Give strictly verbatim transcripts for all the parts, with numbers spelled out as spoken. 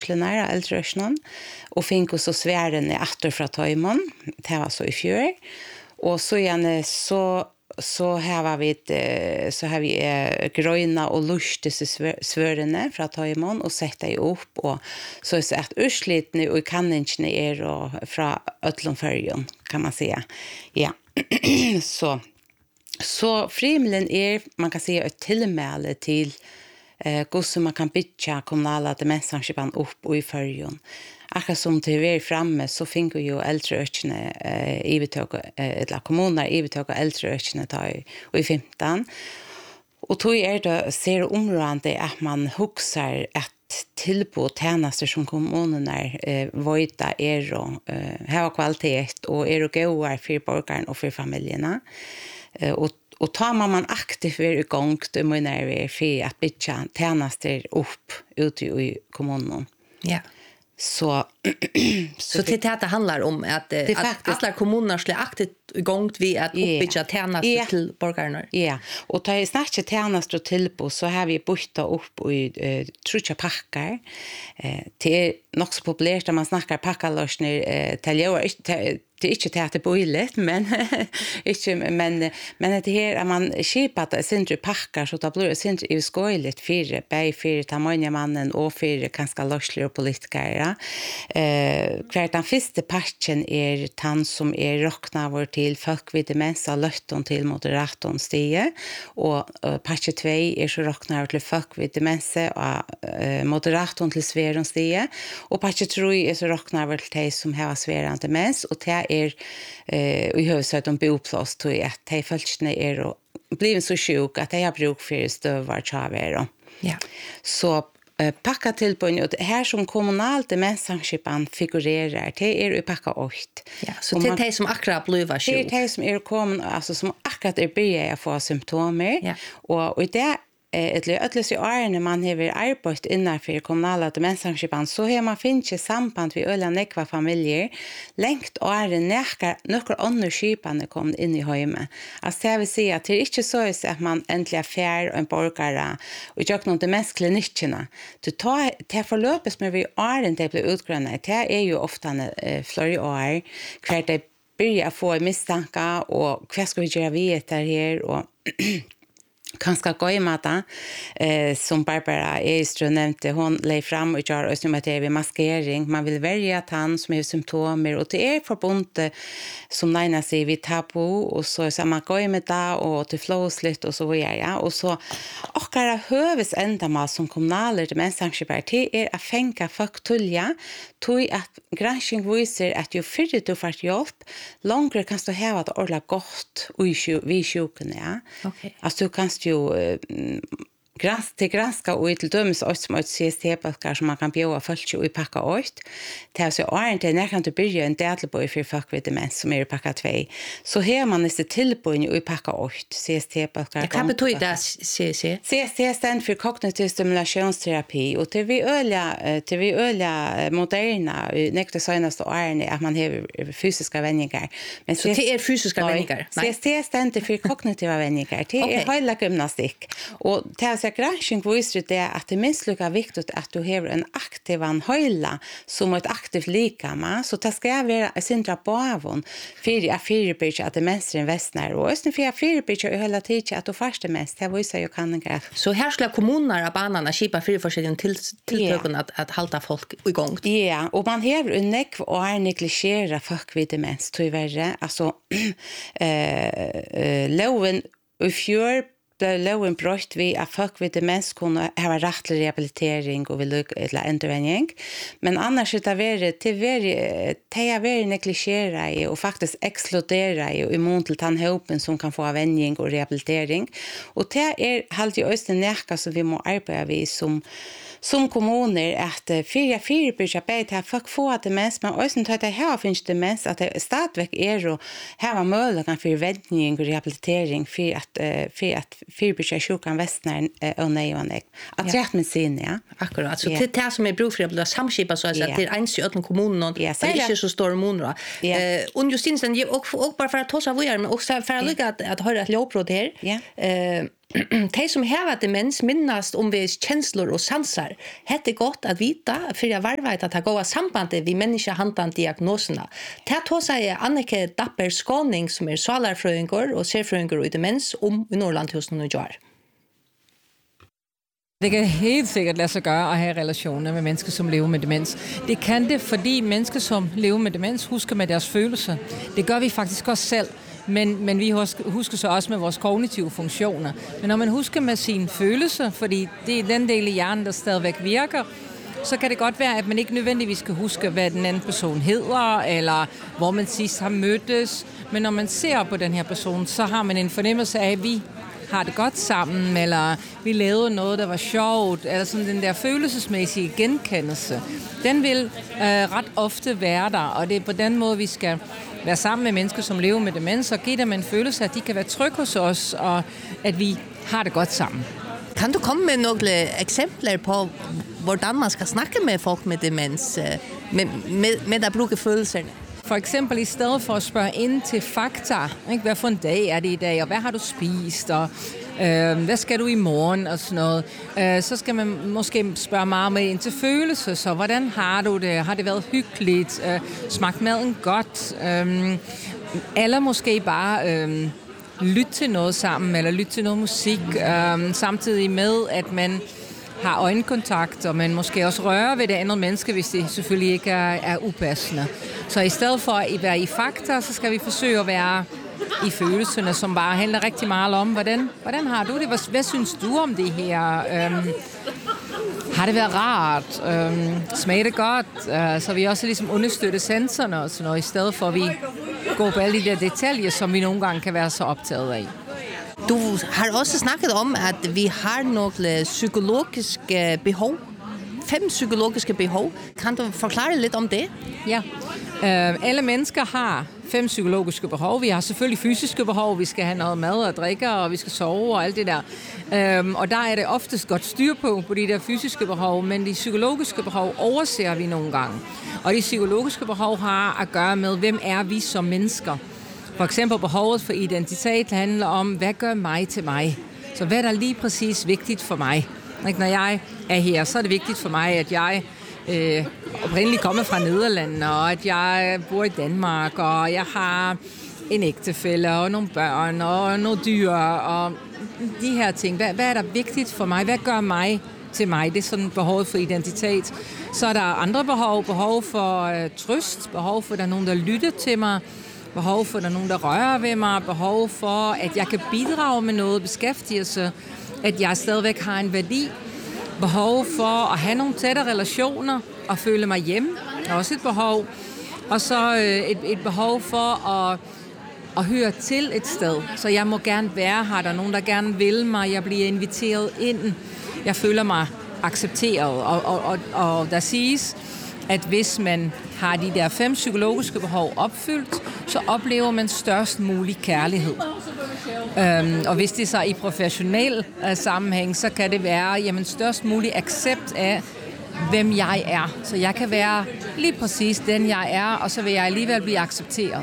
samtalene av eldrøsjonen, og fikk så sværene atter fra Tøymon, det var så i fjør. Og så gjerne så så har vi så har vi eh, grønna og lustige svørene fra Tøymon og sett det opp og så er det at urslitene og kanningene er og fra Øtlundførgen kan man säga. Ja. så så frimelen är man kan säga ett tillmäle till eh hur som man kan bygga kommunala demenssamskipan upp och i förjon. Akkurat som till vi framme så finns ju äldreökene eh i betök eller kommuner i betök äldreökene där och i femton. Och då är det ser området att man huxar ett tillbud tjänster som kommunerna eh vojta är och eh har kvalitet och är och goda för borgaren och för familjerna. Eh, och Och tar man man aktivt vid igång då menar vi för att bygga tjänster upp ute i kommunen. Ja. Så så, så det det handlar om att det att alla kommuner skulle aktivt igång vi att uppbygga tjänster yeah. till borgarna. Ja, och tar jag snart tjänster till på så har vi byggt upp i eh, trutcha packar. Eh det är nog så populärt att man snackar packalösningar eh till det är inte det att boilet men inte men men det här är man skipat att syndre packar så att blir syndre i skoilet för bei för tamanja mannen och för kanske lösliga politiker. Eh kvart den första packen är tant som är rockna vår till folk vid demensa lötton till moderatorn stige och pack två är så rockna till folk vid demensa och moderatorn till sveron stige och pack tre är så rockna väl till som har sveran demens och det är eh vi har sett om boplats till att de fölkne är och blivit så sjuk att de har bruk för stövar chaver. Ja. Så eh, packa till på och här som kommunalt demenssamskipan figurerar det är i packa åtta. Ja, så det är det som akkurat blir sjuk. Det är det som är kommun alltså som akkurat är börjar få symptomer ja. och och det eh ett ödlös i åren man har arbetat innanför kommunala demenssamskipan så har man finns samband med ölla nekva familjer längt åren näka några andra skipan kom in i hemmet. Alltså jag vill säga att det är inte så att man äntligen fär en borgare och jag någon demensklinikerna. Du tar det förlöpes med vi åren det blir utgröna. Det är ju ofta eh, flera år kvar det börjar få misstankar och vad ska vi göra vid det här och kanske gå i mata eh som Barbara Eström nämnde hon lägger fram och gör oss med det maskering man vill välja att han som har symptomer och det är förbundet som Nina säger vi tabu och så är samma gå med det och till flowsligt och så vidare ja och så och alla hövs ända mal som kommunala demenssamskipan är att fänga folk tulja tog att granskning visar att ju fyrre du får hjälp längre kan du ha det ordla gott och vi sjuken ja okej alltså du kan ju uh, gransk till granska och till döms och som ett C S T-packar som man kan bjuda folk i packa åt. Det är så är inte när kan du börja en del på för folk vid demens som är i packa två. Så här man är till på i packa åt C S T-packar. Det kan betyda det C S T. C S T står för kognitiv stimulationsterapi och det vi öliga till vi öliga moderna nästa senaste åren att man har fysiska vändningar. Men så det är fysiska vändningar. C S T står för kognitiva vändningar. Det är hela gymnastik och det granskning visar det att det är minst lika viktigt att du har en aktiv höjla som ett aktivt likama så det ska vara sindra på avon för att förebygga att demensen västnar och östen för att förebygga hela tiden att du först mest det visar ju kan det. Så här ska kommuner av banorna skipa för forskningen till tilltöken att att hålla folk igång. Ja, och man har en neck och är negligera folk vid demens tyvärr alltså eh loven i fjör loven brøtt vi at folk vid demens kunne ha rätt till rehabilitering och vill eller intervenering men annars det är till veri det är veri negligera och faktiskt exkludera i immun till tandhopen som kan få avvänjning och rehabilitering och det är halt i östen närka så vi må arbeta vi som som kommuner att fyra fyra bygga bättre att folk får demens men också att det här finns demens att det stadväck är och här var möjlighet för vändning och rehabilitering för att för att förebygga sjukan västnaren och nej och nej. Att rätt med sin ja. Akkurat. Så det är som är bruk för att samskipa så att det är ens i öppen kommunen och det är inte så stor mån då. Eh och just insen och och bara för att ta så vidare men också för att lycka att att höra ett lovbrott här. Eh de som har demens minnast om vi känslor och sansar. Det är gott att vita för jag varvet att ha goda sambandet vid människohandan diagnoserna. Det här säger Annike Dapper Skåning som är salarfröingar och serfröingar i demens om i Norrland hos New York. Det kan helt sikkert lade sig gøre at have relationer med mennesker, som lever med demens. Det kan det, fordi mennesker, som lever med demens, husker med deres følelser. Det gør vi faktisk også selv, men, men vi husker så også med vores kognitive funktioner. Men når man husker med sine følelser, fordi det er den del af hjernen, der stadigvæk virker, så kan det godt være, at man ikke nødvendigvis skal huske, hvad den anden person hedder, eller hvor man sidst har mødtes. Men når man ser på den her person, så har man en fornemmelse af, at vi har det godt sammen, eller vi lavede noget, der var sjovt, eller sådan den der følelsesmæssige genkendelse. Den vil øh, ret ofte være der, og det er på den måde, vi skal være sammen med mennesker, som lever med demens, og give dem en følelse, at de kan være trygge hos os, og at vi har det godt sammen. Kan du komme med nogle eksempler på, hvordan man skal snakke med folk med demens, med, med, med at bruge følelserne? For eksempel i stedet for at spørge ind til fakta, ikke? Hvad for en dag er det i dag, og hvad har du spist, og øh, hvad skal du i morgen, og sådan noget. Øh, så skal man måske spørge meget med ind til følelser, så hvordan har du det, har det været hyggeligt, øh, smagt maden godt, øh, eller måske bare øh, lytte til noget sammen, eller lytte til noget musik, øh, samtidig med, at man har øjenkontakt, og man måske også rører ved det andet menneske, hvis det selvfølgelig ikke er, er upassende. Så i stedet for at være i fakta, så skal vi forsøge at være i følelserne, som bare handler rigtig meget om, hvordan, hvordan har du det? Hvad, hvad synes du om det her? Øhm, har det været rart? Øhm, smager det godt? Øh, så vi også ligesom understøtter sensorerne og sådan noget, i stedet for at vi går på alle de der detaljer, som vi nogle gange kan være så optaget af. Du har også snakket om, at vi har nogle psykologiske behov. Fem psykologiske behov. Kan du forklare lidt om det? Ja. Øh, alle mennesker har fem psykologiske behov. Vi har selvfølgelig fysiske behov. Vi skal have noget mad og drikke, og vi skal sove og alt det der. Øh, og der er det oftest godt styr på, på de der fysiske behov, men de psykologiske behov overser vi nogle gange. Og de psykologiske behov har at gøre med, hvem er vi som mennesker. For eksempel behovet for identitet handler om, hvad gør mig til mig? Så hvad er der lige præcis vigtigt for mig? Når jeg er her, så er det vigtigt for mig, at jeg øh, oprindeligt kommer fra Nederlandene, og at jeg bor i Danmark, og jeg har en ægtefælle, og nogle børn, og nogle dyr, og de her ting. Hvad, hvad er der vigtigt for mig? Hvad gør mig til mig? Det er sådan behovet for identitet. Så er der andre behov. Behov for øh, trøst. Behov for, at der er nogen, der lytter til mig. Behov for, at der er nogen, der rører ved mig. Behov for, at jeg kan bidrage med noget, beskæftigelse. At jeg stadigvæk har en værdi. Behov for at have nogle tætte relationer og føle mig hjemme. Det er også et behov. Og så øh, et, et behov for at, at høre til et sted. Så jeg må gerne være her. Der er nogen, der gerne vil mig. Jeg bliver inviteret ind. Jeg føler mig accepteret. Og, og, og, og der siges, at hvis man har de der fem psykologiske behov opfyldt, så oplever man størst mulig kærlighed. Øhm, og hvis det så er i professionel uh, sammenhæng, så kan det være jamen, størst mulig accept af, hvem jeg er. Så jeg kan være lige præcis den, jeg er, og så vil jeg alligevel blive accepteret.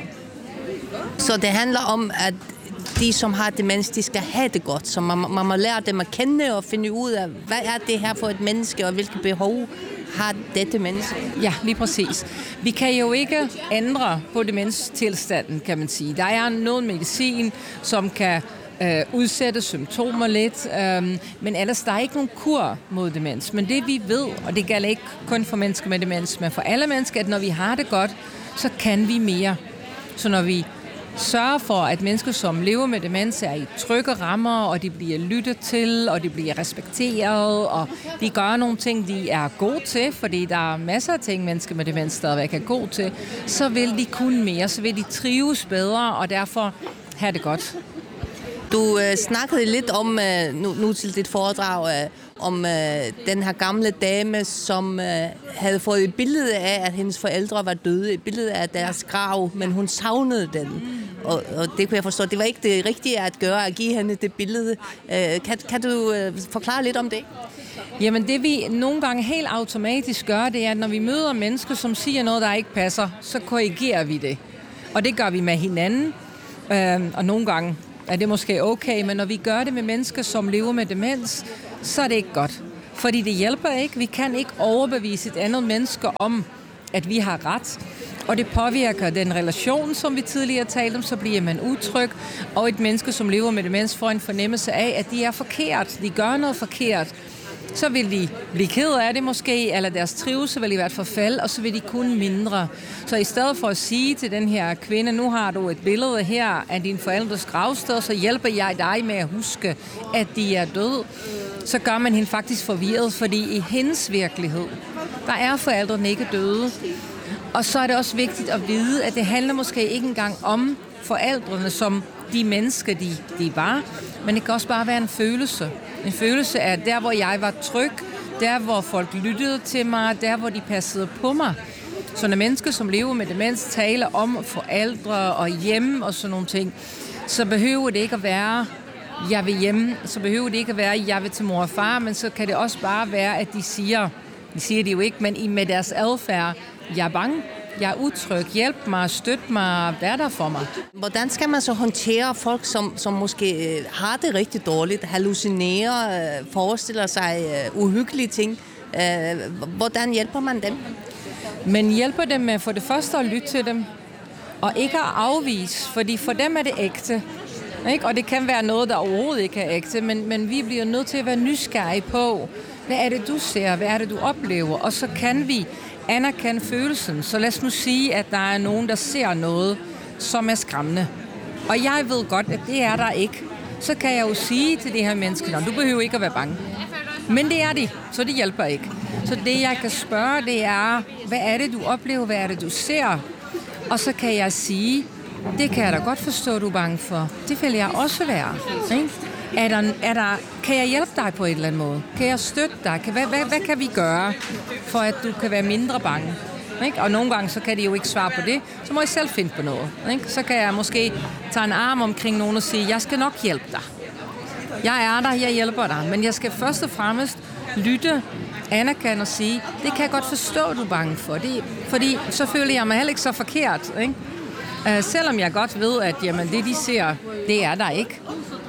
Så det handler om, at de, som har demens, de skal have det godt. Så man, man må lære dem at kende og finde ud af, hvad er det her for et menneske, og hvilke behov har dette menneske? Ja, lige præcis. Vi kan jo ikke ændre på demenstilstanden, kan man sige. Der er noget medicin, som kan øh, udsætte symptomer lidt, øh, men ellers der er ikke nogen kur mod demens. Men det vi ved, og det gælder ikke kun for mennesker med demens, men for alle mennesker, at når vi har det godt, så kan vi mere. Så når vi sørger for, at mennesker, som lever med demens, er i trygge rammer, og de bliver lyttet til, og de bliver respekteret, og de gør nogle ting, de er gode til, fordi der er masser af ting, mennesker med demens stadigvæk er gode til, så vil de kunne mere, så vil de trives bedre, og derfor have det godt. Du øh, snakkede lidt om, øh, nu, nu til dit foredrag, øh, om øh, den her gamle dame, som øh, havde fået et billede af, at hendes forældre var døde, et billede af deres grav, men hun savnede den. Og, og det kunne jeg forstå, det var ikke det rigtige at gøre, at give hende det billede. Øh, kan, kan du øh, forklare lidt om det? Jamen det vi nogle gange helt automatisk gør, det er, at når vi møder mennesker, som siger noget, der ikke passer, så korrigerer vi det. Og det gør vi med hinanden, øh, og nogle gange er det måske okay, men når vi gør det med mennesker, som lever med demens, så er det ikke godt. Fordi det hjælper ikke. Vi kan ikke overbevise et andet menneske om, at vi har ret. Og det påvirker den relation, som vi tidligere talte om, så bliver man utryg. Og et menneske, som lever med demens, får en fornemmelse af, at de er forkert. De gør noget forkert. Så vil de blive ked af det måske, eller deres trivsel vil i hvert fald falde, og så vil de kun mindre. Så i stedet for at sige til den her kvinde, nu har du et billede her af dine forældres gravsted, så hjælper jeg dig med at huske, at de er døde. Så gør man hende faktisk forvirret, fordi i hendes virkelighed, der er forældrene ikke døde. Og så er det også vigtigt at vide, at det handler måske ikke engang om forældrene som de mennesker, de, de var, men det kan også bare være en følelse. En følelse af der, hvor jeg var tryg, der, hvor folk lyttede til mig, der, hvor de passede på mig. Så når mennesker, som lever med demens, taler om forældre og hjem og sådan nogle ting, så behøver det ikke at være, jeg vil hjem, så behøver det ikke at være, jeg vil til mor og far, men så kan det også bare være, at de siger, de siger det jo ikke, men med deres adfærd, jeg er bange, jeg er utryg, hjælp mig, støt mig, vær der for mig. Hvordan skal man så håndtere folk, som, som måske har det rigtig dårligt, hallucinerer, forestiller sig uhyggelige ting? Hvordan hjælper man dem? Men hjælper dem med for det første at lytte til dem, og ikke at afvise, fordi for dem er det ægte. Ikke? Og det kan være noget, der overhovedet ikke er ægte, men, men vi bliver nødt til at være nysgerrige på, hvad er det, du ser, hvad er det, du oplever, og så kan vi anerkende følelsen. Så lad os nu sige, at der er nogen, der ser noget, som er skræmmende. Og jeg ved godt, at det er der ikke. Så kan jeg jo sige til de her mennesker, du behøver ikke at være bange. Men det er de, så det hjælper ikke. Så det, jeg kan spørge, det er, hvad er det, du oplever, hvad er det, du ser? Og så kan jeg sige, det kan jeg da godt forstå, du er bange for. Det vil jeg også være. Ikke? Er der, er der, kan jeg hjælpe dig på en eller anden måde? Kan jeg støtte dig? Kan, hvad, hvad, hvad kan vi gøre, for at du kan være mindre bange? Ikke? Og nogle gange, så kan de jo ikke svare på det. Så må jeg selv finde på noget. Ikke? Så kan jeg måske tage en arm omkring nogen og sige, jeg skal nok hjælpe dig. Jeg er der, jeg hjælper dig. Men jeg skal først og fremmest lytte, anerkende og sige, det kan jeg godt forstå, du er bange for. Det, fordi så føler jeg mig heller ikke så forkert. Ikke? Uh, selvom jeg godt ved, at jamen, det de ser, det er der ikke.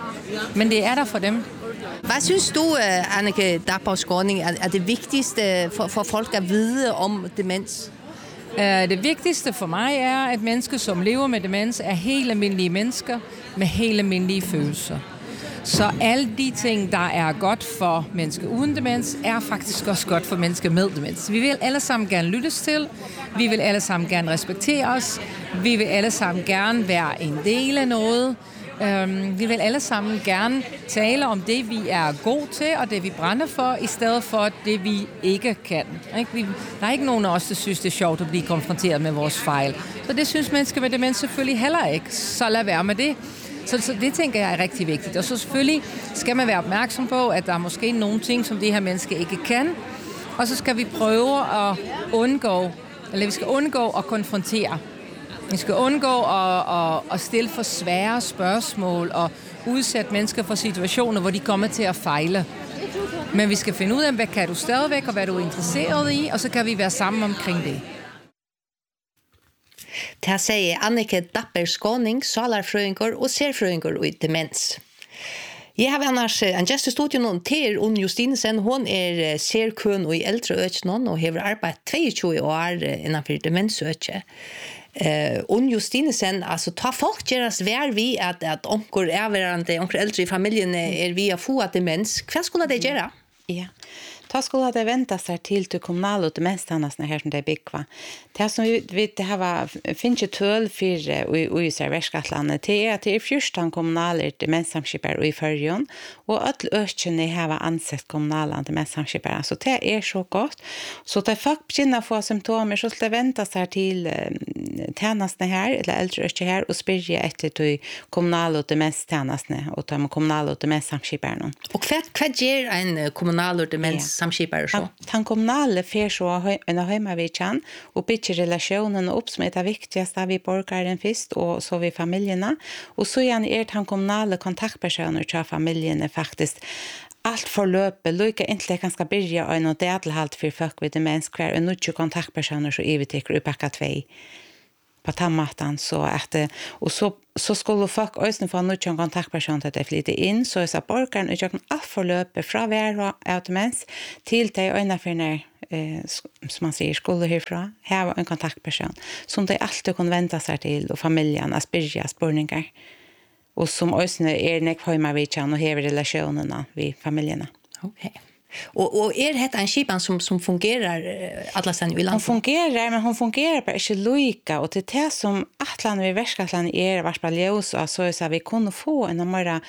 Men det er der for dem. Hvad synes du, Annike Dapper-Skaaning, er det vigtigste for, for folk at vide om demens? Uh, det vigtigste for mig er, at mennesker, som lever med demens, er helt almindelige mennesker med helt almindelige følelser. Så alle de ting, der er godt for mennesker uden demens, er faktisk også godt for mennesker med demens. Vi vil alle sammen gerne lyttes til. Vi vil alle sammen gerne respektere os. Vi vil alle sammen gerne være en del af noget. Um, vi vil alle sammen gerne tale om det, vi er gode til, og det, vi brænder for, i stedet for det, vi ikke kan. Ikke? Vi, der er ikke nogen af os, der synes, det er sjovt at blive konfronteret med vores fejl. Så det synes mennesker med demens selvfølgelig heller ikke. Så lad være med det. Så, så det tænker jeg er rigtig vigtigt. Og så selvfølgelig skal man være opmærksom på, at der er måske nogle ting, som det her menneske ikke kan. Og så skal vi prøve at undgå, eller vi skal undgå at konfrontere. Vi skal undgå at, at, at stille for svære spørgsmål og udsætte mennesker for situationer, hvor de kommer til at fejle. Men vi skal finde ud af, hvad kan du stadigvæk, og hvad du er interesseret i, og så kan vi være sammen omkring det. Det sier Annike Dapper-Skaaning, salarfrøyngur og serfrøyngur i demens. Jeg har annars en gjest i studion nå til Unn Justinesen. Hun er serkøn og i eldreøkene og har arbeidet tjueto år innenfor demensøkje. Uh, Unn Justinesen, altså ta folk gjøres vær vi at, at onker er hverandre, onker eldre i familien er vi å få demens. Hva skulle det gjøre? Ja. Ta skulle det vänta sig till till kommunal och demensstannasna här som det bygva. Det som vi vi det här var finns ju töl för och i serverskatlandet det är att det är fjärton kommunala demenssamskipar i Färjön och all ökene har ansett kommunala demenssamskipar så det är så gott så att folk börjar få symptom så det vänta sig till tjänsterna här eller äldre ökne här och spyrja efter till kommunala och demensstannasna och de kommunala och demenssamskiparna. Och vad vad ger en kommunal och demens samskipar så. Han kommunale fer så en hemma vi kan och bygger relationen upp som är det viktigaste vi borgaren först och så vi familjerna och så igen är han kommunale kontaktpersoner till familjerna faktiskt allt förlöpet lika inte ganska börja en och delhalt för folk vid demens kvar och nu kontaktpersoner så är vi tycker upp packa två på tammaten så att och så så skulle folk också få någon kontaktperson att det flytta in så så borgaren och jag kan allt förlöpa från vara automens till till ena för när eh som man säger skulle härifrån här var en kontaktperson som de alltid kan vända sig till och familjen att spyrja spårningar och som också är nek hemma vid kan och häver relationerna vid familjerna. Okej. Okay. Och och är det en skipan som som fungerar alla sen i landet? Hon fungerar men hon fungerar bara inte lika och till det som Atlan vi Västgötland är vart på ljus och så så vi kunde få en mera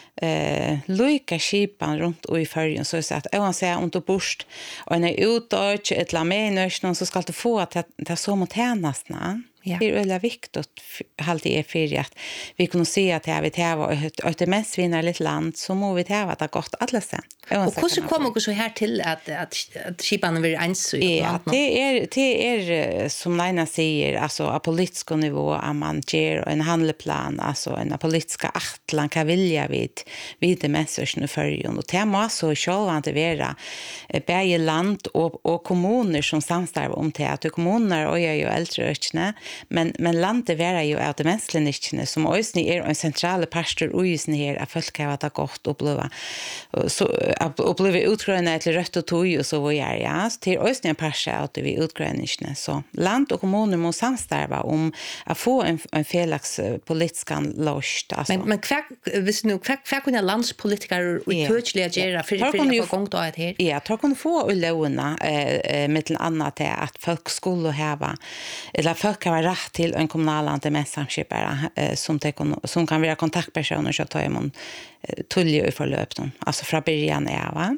eh lika skipan runt och i färgen så så att jag säger om du bort och när utåt ett lamänörs någon så ska du få att det så mot härnasna. Ja. Det är väldigt viktigt halt är för att vi kunde se att jag vet här var ett det mest vinner lite land så må vi ta att det gott alla sen. Och hur så kommer det så här till att att, att skipan blir ens så ja, det är det är som Lena säger alltså på politisk nivå att man ger en handleplan alltså en politiska atlan kan vilja vid vid det människorna i förrjun och det måste så självant vara bäge land och och kommuner som samstarvar om det att kommuner och jag är ju äldre men men landet är ju att det mänskliga som också är en central pastor och just här att folk har det gott uppleva så uppleva utgröna till rött och tog och så vad är ja till också en pastor att vi utgröna så land och kommuner måste samstarva om att få en en felax politisk lust alltså men men kvack visst nu kvack kvack kunna landspolitiker och touchliga göra för för att gång då att här ja tar kan få låna eh med annat att folk skulle ha eller folk har rätt till en kommunal antimässamskipare eh, som kan som kan vara kontaktpersoner så tar man eh, tulliga i förlöp dem alltså från början är va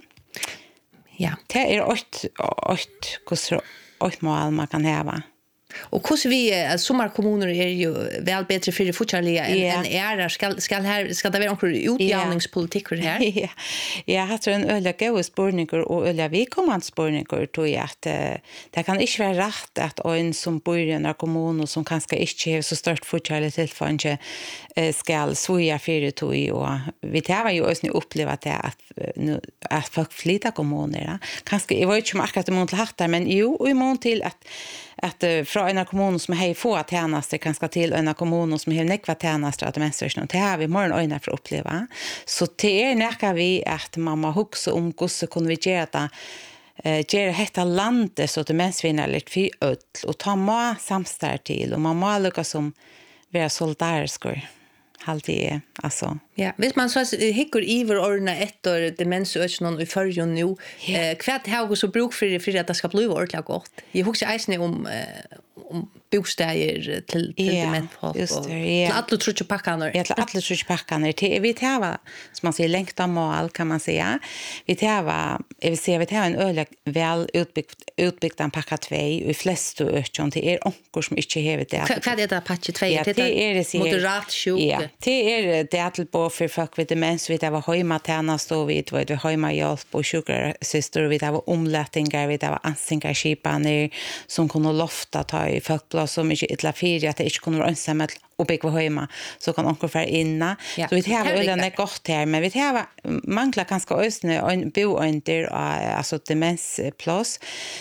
ja det är åt åt kusro åt mål man kan ha och hur vi sommarkommuner är ju väl bättre för det fortfarande än yeah. än är ska ska här ska det vara någon utjämningspolitik yeah. här ja jag har en öliga goda spårningar och öliga vi kommer spårningar tror jag att det kan inte vara rätt att en som bor i en kommun och som kanske inte har så stort fortfarande tillfälligt ska svoja för det och vi har ju också upplevt det att nu att folk flyttar kommuner kanske jag vet inte om akkurat mot hattar men jo och i mån till att att från en kommun som har få att tjänster kanske till en kommun som har nekva tjänster att människor och det har vi morgon öjna för att uppleva så det är näka vi att mamma huxa om hur så kunde vi göra det eh göra hela landet så att människorna lite för öll och ta ma samstar till och mamma lucka som vara solidariska alltid alltså ja vis man så hickor iver ordna ett år demensöch någon i förrjun nu eh kvärt har så bruk för för att det ska bli ordentligt gott jag huxar ejsne om om bostäder till till yeah, demensfolk och till alla trutje packarna ja till alla trutje packarna till vi tar som man säger längta mål kan man säga vi tar jag vill se vi tar en öl väl utbyggd utbyggd en packa två och i flest öchon till er onkor som inte har det vad är det packa två ja, det är det moderat sjuk ja det är det till på för folk vid demens vi det var hemma tjänst och vi det var hemma hjälp och sjukersyster vi det var omlättningar vi det var ansingar skipaner som kunde lofta ta i folkplats så mycket ett la fyra att det inte kunde vara ensamma och bygga hemma så kan onkel för inna ja. Så vi har väl en gott här men vi har manglar ganska ösne en bo under alltså demensplats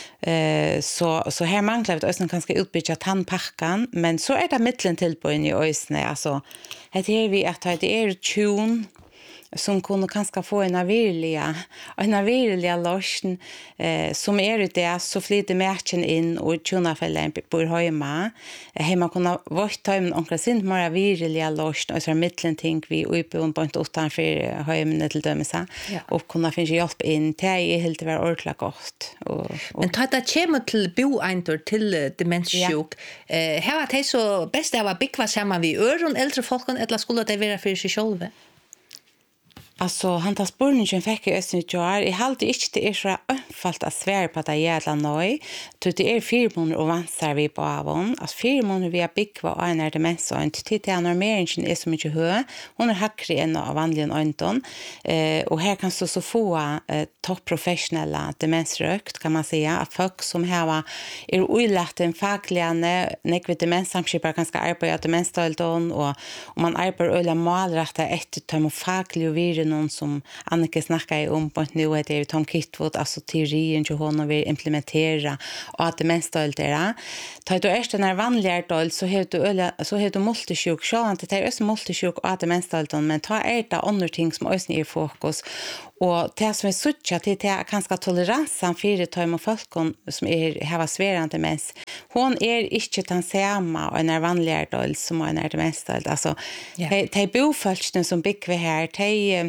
eh så så här manglar vi ösne ganska utbygga tandpackan men så är det mitten till på i ösne alltså det är vi att det är tune som kunde kanske få en avirliga en avirliga lotion eh som är det där så flyter matchen in och tuna fällen på hemma hemma kunna vart ta en onkel sint mer avirliga lotion och så mitten tänk vi uppe på point åtta för hemma till dem så och kunna finna hjälp in det är helt väl ordentligt gott och men ta det kommer till bo eintor till demenssjuk eh här var det så bäst det var bikva samman vi öron äldre folk eller skulle det vara för sig själva. Alltså han tar spårningen fick jag ösnyt jag i halt inte det är så enfalt att svär på att det jävla nöj så det är fyra månader och vansar vi på avon alltså fyra månader vi har byggt och en är det mest och inte titta jag normeringen är så mycket hö hon är hackrig än av vanligen anton eh och här kan så så få eh, topprofessionella demensrökt kan man säga att folk som har är olätt en fackliga nekve demenssamskipare ganska arbeta demenstalton och och man arbetar ölla målrätta ett till facklig och vir någon som Annike snackar om på nu att det är Tom Kitwood alltså teorin som hon vill implementera och att det mesta allt det tar du är den vanliga då så heter du så heter multisjuk så att det är multisjuk och att det mesta allt men ta är det andra ting som också är i fokus och det som är sucha till det kanske toleransen för det tar med folk som är har svärande mens hon är inte den samma och en vanligare då som är det mesta allt alltså de de bofolkene som bygger här de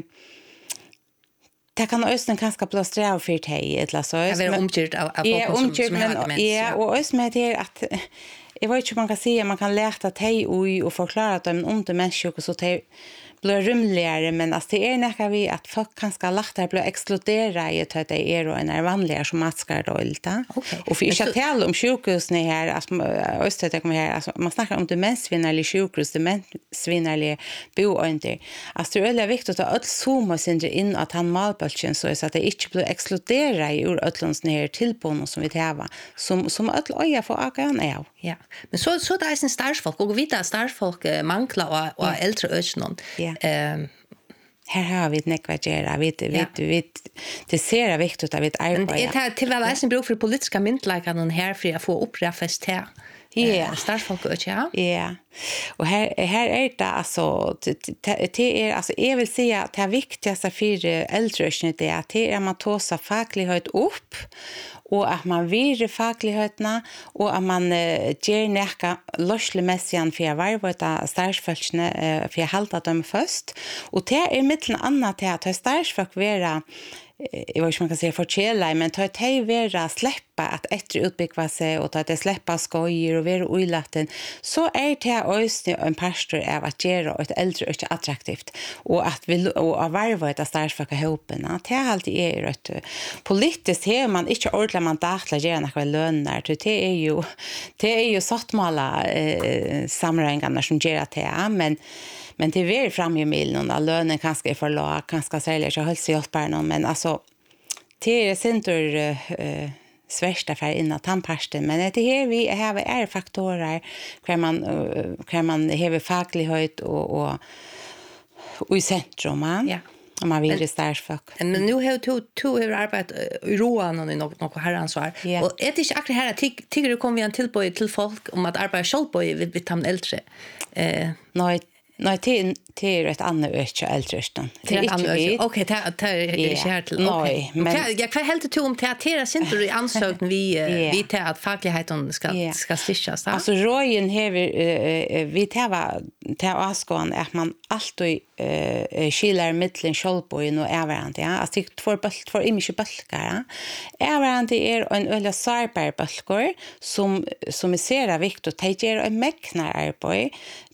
det kan också ganska plåstra för dig eller så är det omkyrt av av ja, omkyrt men ja och också med det att jag vet inte hur man kan säga man kan lära dig oj och förklara dem om det människor så det blir rymligare men alltså det är näka vi att folk kanske lättare blir exkludera i att det är och en vanligare som matskar då lite okay. och för jag talar om sjukhus här alltså östet jag kommer här alltså man snackar om demensvinnarliga sjukhus demensvinnarliga boende alltså det är viktigt att allt zooma sin in att han malbulchen så att det inte blir exkludera i ur ötlons ner tillbon som vi har som som öll öja för agan är ja men så så där är en starsfolk och vita starsfolk manglar och, och äldre ösnon ja. Um, här har vi ett nekvagera, vi vi vi det ser viktigt att vi arbetar. Men det är till väl en bruk för politiska myntlägare här för att få upprafest här. Ja, starsfolk ja. Ja. Och här här är det alltså det är alltså jag vill säga att det viktigaste för äldre det är att det är man tåsa facklighet upp och att man vill fackligheterna och att man uh, ger näka löslemässiga för att varvata starsfolkene uh, för att hålla dem först och det är mitteln annat att starsfolk vara jag vet inte man kan säga förtjäla men ta ett vara släppa att efter utbyggva sig och ta det släppa skojer och vara oilatten så är det också en pastor av att göra ett äldre och attraktivt och att vi och att varva ett starsfolk ihopna det är alltid är rätt politiskt har man inte ordentligt mandat att göra några löner det är ju det är ju sattmala eh, sammanhangarna som gör det men Men det är väl fram i milen och lönen kanske är för låg, kanske säljer så hålls hjälper någon men alltså det är centur eh svärsta för innan tandpasten men det här vi har är faktorer kan man kan man häva facklighet och och och i centrum man ja om man vill det starsfolk. Men nu har du två har arbetat i Roan och något något herransvar. Yeah. Och är det inte akkurat här att tycker du kommer vi en tillbud till folk om att arbeta själv på vid vid de äldre. Eh nej Nej, det det är ett annat öka äldrestan. Det är ett annat öka. Okej, det det är inte här till. Okej. Men jag kan helt till om teatera center i ansökan vi vi tar att fackligheten ska ska stischas. Alltså rojen har vi tar tar askan att man alltid eh skiljer mellan självbojen och överant, ja. Alltså två bult för inte bulkar. Överant är en ölla sarbar bulkor som som ser viktigt att ta en mäknar arbete.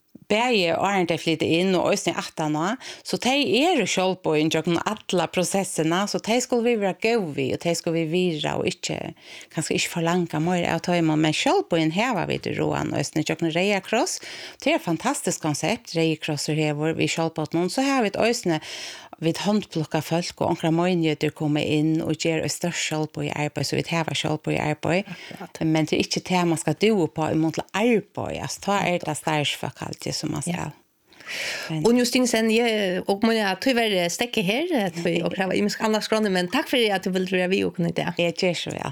Bäge och inte flytta in och ösna åttarna så de är ju själv på in jag alla processerna så de skulle vi vara gå vi och de skulle vi vira och inte kanske inte förlanga mer att ta man men själv på in här var vi det roan och ösna jag reja cross det är ett fantastiskt koncept reja cross här var vi själv på någon så här vi ösna vid handplocka folk och några möjligheter kommer in och ger ett större själv på i arbete så vi har själv på i arbete men det är inte det man ska do på i mot arbete alltså ta är det starsfolk alltid som man ska. Ja. Och just sen jag och man jag tyvärr stäcka här att vi och prova i mig andra skrån men tack för att du vill dra vi och kunna det. Det är så väl.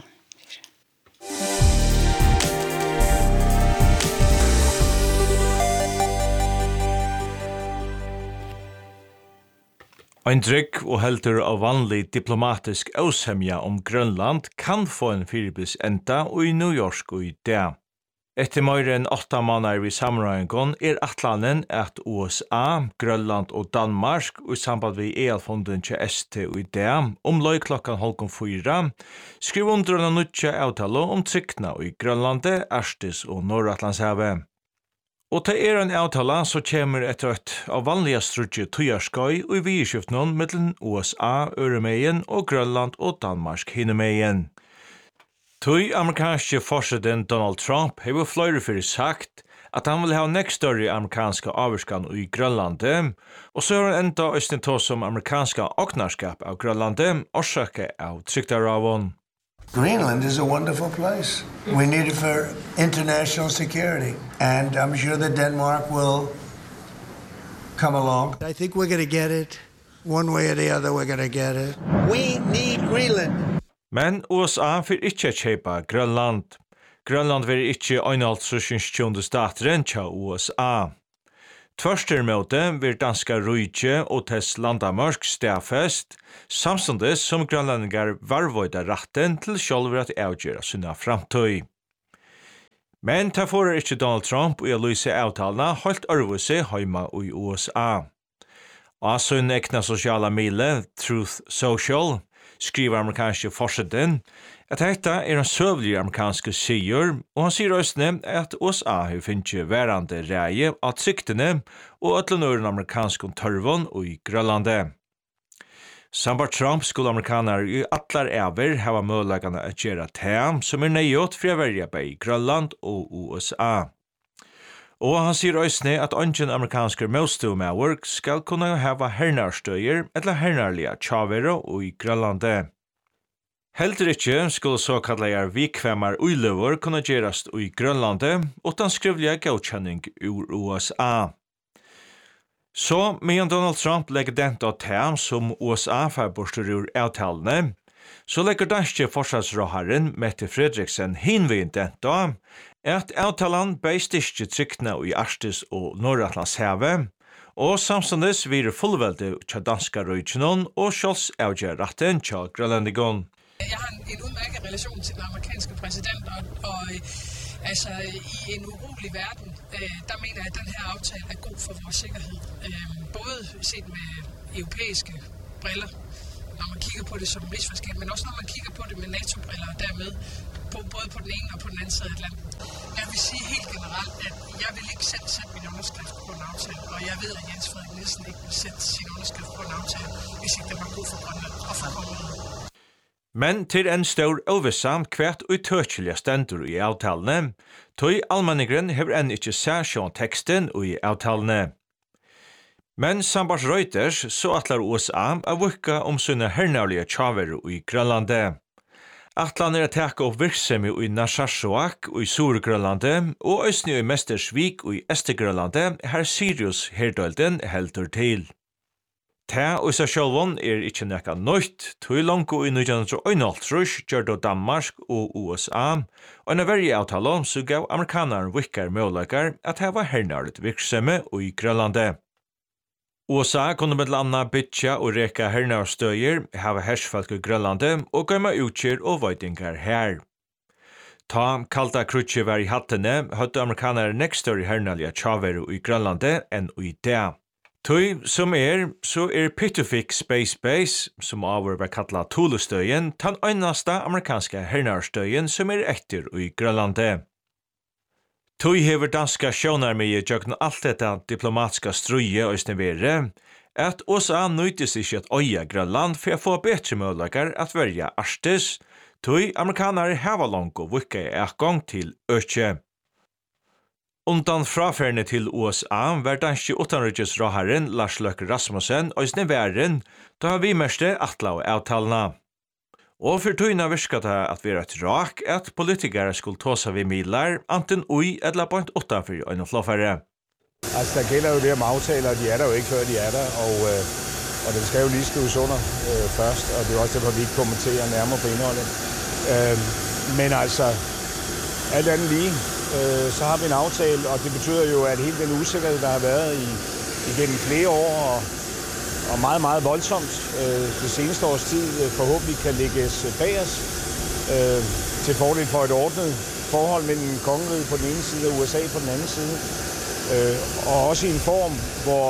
Ein drygg og heldur av vanlig diplomatisk ausemja om Grønland kan få en fyrbils enda og i New York og i det. Etter mer enn åtta måneder vid samrøyngon er atlanen at U S A, Grønland og Danmark og i samband med E L-fonden til S T og i det om løy klokkan halvkom fyra skriv under en nødja avtale om tryggna i Grønlandet, Arktis og Nordatlandshavet. Og til er en avtale så kommer etter et av vanlige strudje tøyarskøy og i vidskiften mellom U S A, Øremeien og Grønland og Danmark hinnemeien. Tøy amerikanske forsiden Donald Trump har flere fyrir sagt at han vil ha nekst større amerikanske avvarskan i Grønlandet, og så er han enda østentå som amerikanske oknarskap av Grønlandet, årsake av tryktaravon. Greenland is a wonderful place. We need it for international security. And I'm sure that Denmark will come along. I think we're going to get it One way or the other, we're going to get it. We need Greenland. Men U S A får ikke kjøpe Grønland. Grønland vil ikke einhaldsresjonstjonde stateren til U S A. Tvørstermøte vil danska Rujtje og tess landamørsk stafest, samstundes som grønlandingar varvøyda ratten til sjølver at avgjøre sinna framtøy. Men ta får ikke Donald Trump og å lyse avtalene holdt ørvuse heima i U S A. Og sin ekna sosiala mile, Truth Social, skriver amerikanske forsiden at dette er en søvlig amerikanske sier, og han sier også at U S A har finnet værende reie av tryktene og øtlenøren amerikanske tørvån og i Grønlandet. Sambart Trump skulle amerikanere i atler ever hava mulighetene å gjøre det som er nøyot for å være i Grønland og U S A. Og han sier også at ungen amerikanske motståmauer skal kunne hava hernarstøyer eller hernarlige tjavere og i Grønlandet. Heller ikke skulle såkallige vikvemmar uiløver kunne gjerast i Grønlandet utan skrivlige godkjenning ur U S A. Så, medan Donald Trump legger dent av tem som U S A forbostur ur avtalene, så legger danske forsvarsråharen Mette Fredriksen hinvin dent av at avtalen beist ikke trykkene i Arktis og Nordatlantshavet, og samståndes vir fullvelde til danska røytjenon og sjåls avgjørretten til grønlandigon. Jeg har en, en udmærket relation til den amerikanske præsident, og, og altså, i en urolig verden, øh, der mener jeg, at den her aftale er god for vores sikkerhed. Øh, både set med europæiske briller, når man kigger på det som rigsfællesskab, men også når man kigger på det med NATO-briller, og dermed på, både på den ene og på den anden side af Atlanten. Jeg vil sige helt generelt, at jeg vil ikke selv sætte min underskrift på en aftale, og jeg ved, at Jens Frederik Nielsen ikke vil sætte sin underskrift på en aftale, hvis ikke det var god for Grønland og for kongeriget. Men til en stor oversam kvært utøkjelige stendur i avtalene, tog allmenningren hever enn ikke særsjån teksten i avtalene. Men sambars Reuters så atlar U S A av vukka om sine hernavlige tjaver i Grønlandet. Atlan er å teka opp virksomhet i Narsarsuaq i Sur-Grønlandet og østnig i Mestersvik i Ester-Grønlandet her Sirius herdølden heldur til. Ta og seg sjølvån er ikke nekka nøyt, tog langko i nitjan einoghalvtrýss gjør da Danmark og U S A, og en verje avtale så gav amerikaneren vikkar muligheter at heva hernavligt virksomhet i Grønlandet. U S A kunne med landa bytja og reka hernavstøyer, hava hersfolk i Grønlandet og gøyma utgjør og veitingar her. Ta kalda krutje var i hattene, høtte amerikanere nekstør i hernavlige tjaver i Grønlandet enn i det. Tøy som er, så er Pitufik Space Base, som over var kallet Tulestøyen, den øyneste amerikanske hernarstøyen som er etter i Grønlandet. Tøy hever danska sjånarmie gjøkken alt dette diplomatiska strøye og snevere, at U S A nøytes ikke at øye Grønland for å få bedre muligheter at verja Arktis, tøy amerikanere hava langt og vikka i etgang til økje. Undan frafærne til U S A var danske utenriksrådherren Lars Løkke Rasmussen og sneværen da vi mørste atla og avtalene. Og for tøyna virket det at vi er et rak at politikere skulle tåse vi midler, anten ui eller på et utenfor og en flåfærre. Altså, der gælder jo det om aftaler, de er der jo ikke før de er der, og, øh, og den skal jo lige skrives under øh, først, og det er også derfor, vi ikke kommenterer nærmere på indholdet. Øh, men altså, alt andet lige, øh, så har vi en aftale, og det betyder jo, at hele den usikkerhed, der har været i, igennem flere år, og, og meget, meget voldsomt øh, det seneste års tid, øh, forhåbentlig kan lægges bag os øh, til fordel for et ordnet forhold mellem kongeriget på den ene side og U S A på den anden side. Øh, og også i en form, hvor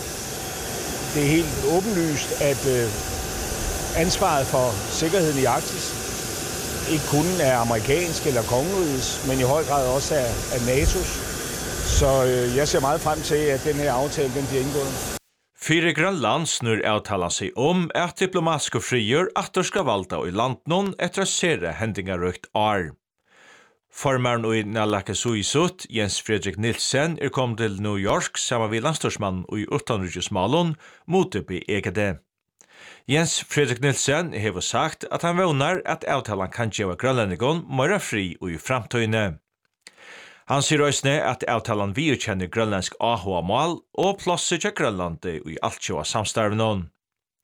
det er helt åbenlyst, at øh, ansvaret for sikkerheden i Arktis ikke kun er amerikansk eller kongerigets, men i høj grad også er, er NATO's. Så øh, jeg ser meget frem til, at den her aftale den bliver indgået. Fire Grønland snur avtalen seg om at diplomatiske frigjør atter skal valda i landnån etter å sere hendingar røkt ar. Formaren i Nalakasuisut, Jens Fredrik Nielsen, er kommet til New York sammen med landstorsmannen i utenriksmalen mot opp i E G D. Jens Fredrik Nielsen har sagt at han vånar at avtalen kan gjøre grønlendingen mer fri i framtøyene. Han sier også at avtalen vi kjenner grønlandsk A H A-mål og plasser til Grønlandet i alt tjua samstarvnån.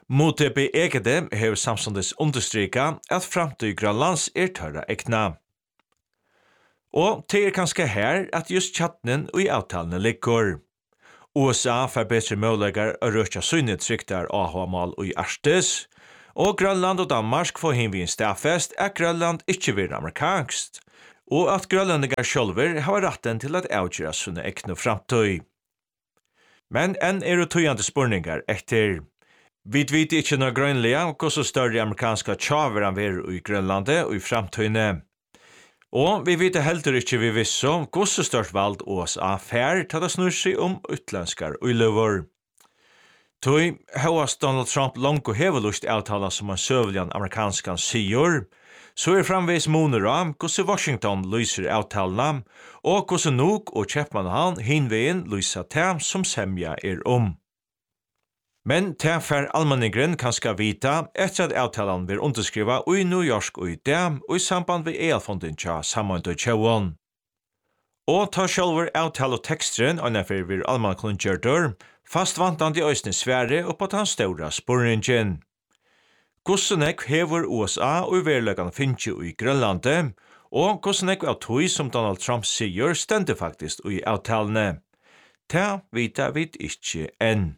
Motebi Egede har samstundes understryka at framtid Grønlands er tørra ekna. Og det er kanskje her at just chattnen og i avtalene ligger. U S A får bedre muligheter å røkja synne trykter A H-mål og i Arktis, og Grønland og Danmark får hinvin stafest at Grønland ikke vil amerikansk, og at grønlandigar sjølver har retten til at avgjøre sunne ekne framtøy. Men enn er det tøyande spurningar etter. Vi vet ikke noe grønlige hvordan større amerikanske tjaver han vil i Grønlandet og i framtøyne. Og vi vet heller ikke vi visste hvordan størst valgt U S A fær til å snurre seg om utlandskar og løver. Tøy høyast Donald Trump langt og hevelust avtala som en søvlian amerikanskan sier, så er framvis moner av hvordan Washington lyser avtalene, og hvordan nok og Kjepman han hinveien lyser til som semja er om. Men til for allmenningren kan skal vite etter at avtalen blir underskrivet i New York og i dem og i samband med E L-fonden til Samand og Tjauan. Og ta sjølver avtale og tekstren annenfor vi allmennklundgjørter, fastvantande i øysene Sverige og på den store spurningen. Hvordan ek hever U S A og i verlegene finnes i Grønlandet, og hvordan ek av tog som Donald Trump sier stender faktisk i avtalene. Ta vita vi ikke enn.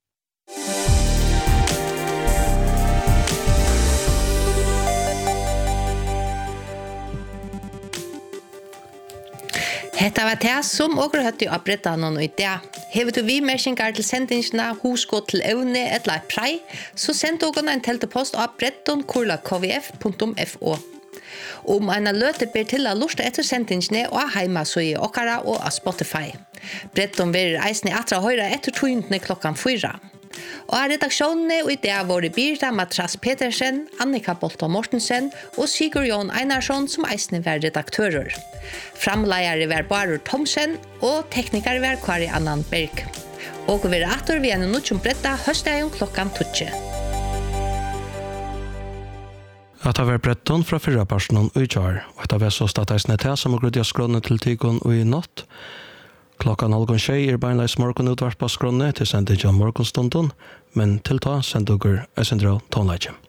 Hetta var det som åker høtti av Brettan i dag. Hever du vi mersingar til sendingsna, huskå til evne et lai prei, så send dere en teltepost av bretton kurla k v f punktum f o. Om en løte ber til å lusta etter sendingsne og heima så i okkara og av Spotify. Bretton vil eisne atra høyra etter togentene klokkan fyra. Og av redaksjonene og i det var det Birta Matras Petersen, Annika Bolton Mortensen og Sigurd Jon Einarsson som eisne var redaktører. Framleiere var Barur Thomsen og teknikere var Kari Annan Berg. Og vi er atter vi en nukkjum bretta høstdagen klokkan tutsi. At det var bretton fra fyrra personen og i kjar, og at det var så stataisne til som og grudja skrånne til tygon og i natt. Klokkan halvgån tjei er beinleis morgon utvarp på skrånne til sending av morgonstunden, men til ta sender dere Øsendral Tonleitje.